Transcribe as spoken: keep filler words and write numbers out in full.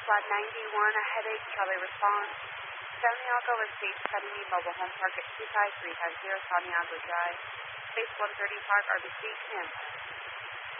Flat ninety-one, a headache, Charlie response. Santiago Estates Academy Mobile Home Park at two five three five zero Santiago Drive. Space one thirty Park, R B C, Kansas.